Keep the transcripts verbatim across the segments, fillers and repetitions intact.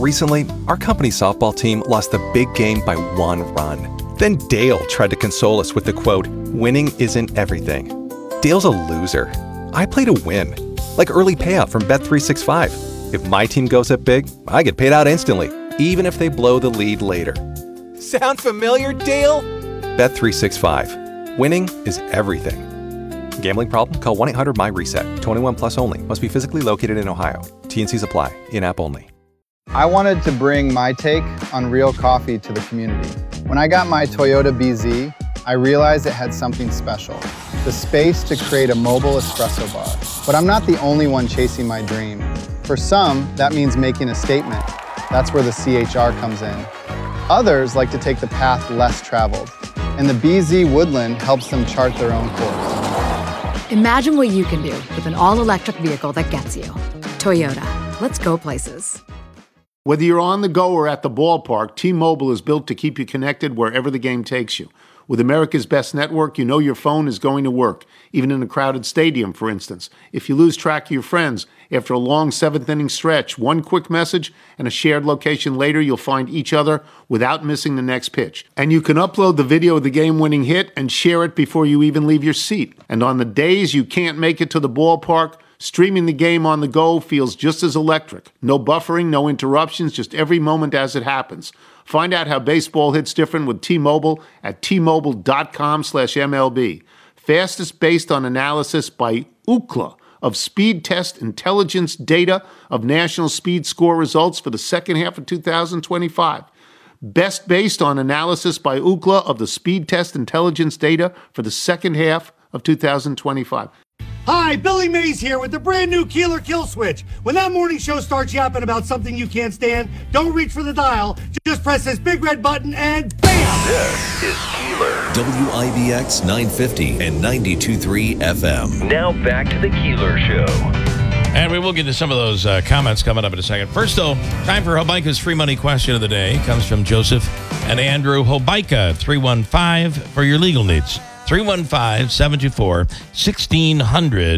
Recently, our company's softball team lost the big game by one run. Then Dale tried to console us with the quote, "Winning isn't everything." Dale's a loser. I play to win. Like early payout from Bet three sixty-five. If my team goes up big, I get paid out instantly, even if they blow the lead later. Sound familiar, Dale? Bet three sixty-five. Winning is everything. Gambling problem? Call one eight hundred M Y reset. twenty-one plus only. Must be physically located in Ohio. T and Cs apply. In-app only. I wanted to bring my take on real coffee to the community. When I got my Toyota B Z, I realized it had something special. The space to create a mobile espresso bar. But I'm not the only one chasing my dream. For some, that means making a statement. That's where the C H R comes in. Others like to take the path less traveled. And the B Z Woodland helps them chart their own course. Imagine what you can do with an all-electric vehicle that gets you. Toyota. Let's go places. Whether you're on the go or at the ballpark, T-Mobile is built to keep you connected wherever the game takes you. With America's best network, you know your phone is going to work, even in a crowded stadium, for instance. If you lose track of your friends, after a long seventh-inning stretch, one quick message and a shared location later, you'll find each other without missing the next pitch. And you can upload the video of the game-winning hit and share it before you even leave your seat. And on the days you can't make it to the ballpark, streaming the game on the go feels just as electric. No buffering, no interruptions, just every moment as it happens. Find out how baseball hits different with T-Mobile at T-Mobile.com slash MLB. Fastest based on analysis by Ookla of Speed Test Intelligence data of national speed score results for the second half of two thousand twenty-five. Best based on analysis by Ookla of the Speed Test Intelligence data for the second half of two thousand twenty-five. Hi, Billy Mays here with the brand new Keeler Kill Switch. When that morning show starts yapping about something you can't stand, don't reach for the dial. Just press this big red button and bam! This is Keeler. W I B X nine fifty and ninety-two point three F M. Now back to the Keeler Show. And we will get to some of those uh, comments coming up in a second. First, though, time for Hobica's free money question of the day. It comes from Joseph and Andrew Hobica, three one five for your legal needs. three one five, seven two four, one six zero zero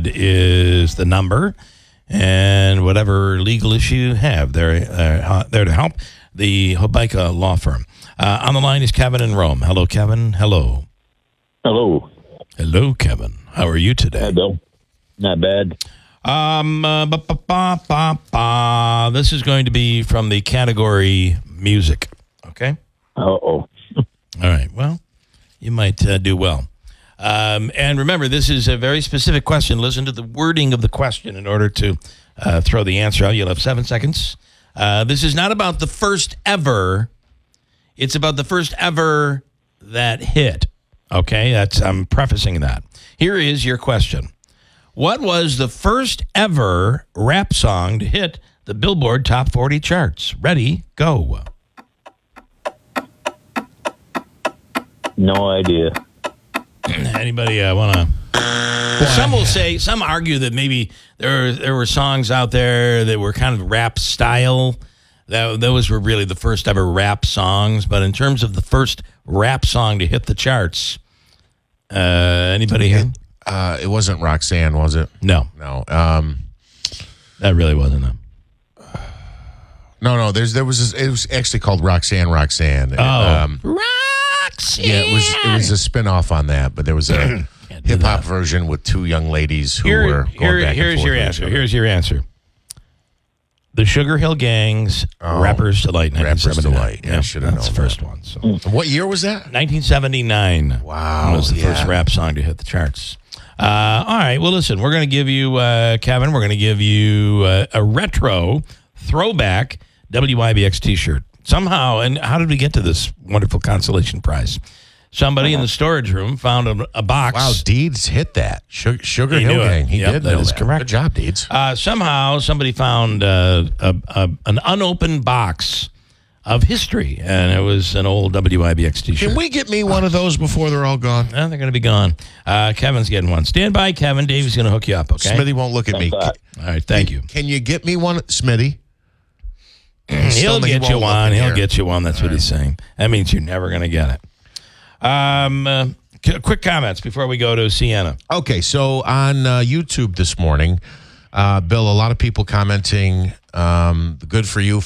is the number. And whatever legal issue you have, they're uh, there to help. The Hobica Law Firm. Uh, on the line is Kevin in Rome. Hello, Kevin. Hello. Hello. Hello, Kevin. How are you today? Hi, Bill. Not bad. Um, uh, ba, ba, ba, ba, ba. This is going to be from the category music. Okay? Uh-oh. All right. Well, you might uh, do well. Um, and remember, this is a very specific question. Listen to the wording of the question in order to uh, throw the answer out. You'll have seven seconds. Uh, this is not about the first ever. It's about the first ever that hit. Okay? That's I'm prefacing that. Here is your question. What was the first ever rap song to hit the Billboard Top forty charts? Ready, go. No idea. Anybody uh, want to? Some will say, some argue that maybe there there were songs out there that were kind of rap style. That those were really the first ever rap songs. But in terms of the first rap song to hit the charts, uh, anybody here? Uh, it wasn't Roxanne, was it? No, no. Um, that really wasn't them. No, no. There's there was this, it was actually called Roxanne, Roxanne. Oh, um, Roxanne. Yeah, it was it was a spin-off on that, but there was a hip hop version with two young ladies who Here, were going here, back Here's and forth your with each answer. other. Here's your answer. The Sugar Hill Gang's Oh, Rapper's Delight, Rapper's nineteen seventy-nine. Delight. Yeah, I should have that's known the first that. one. So. What year was that? nineteen seventy-nine. Wow, was the yeah. first rap song to hit the charts. Uh, all right. Well, listen, we're going to give you, uh, Kevin, we're going to give you uh, a retro throwback W I B X t-shirt. Somehow, and how did we get to this wonderful consolation prize? Somebody Uh-huh. in the storage room found a, a box. Wow, Deeds hit that. Sugar, Sugar He Hill knew it. Gang. He Yep, did that know is that. correct. Good job, Deeds. Uh, somehow, somebody found uh, a, a, an unopened box of history, and it was an old W I B X t-shirt. Can we get me one of those before they're all gone? No, they're going to be gone. Uh, Kevin's getting one. Stand by, Kevin. Dave's going to hook you up, okay? Smitty won't look at me. All right, thank you. Can you get me one, Smitty? He'll get you won't look one. in He'll here. get you one. That's what he's saying. That means you're never going to get it. Um, uh, c- quick comments before we go to Sienna. Okay, so on uh, YouTube this morning, uh, Bill, a lot of people commenting, um, good for you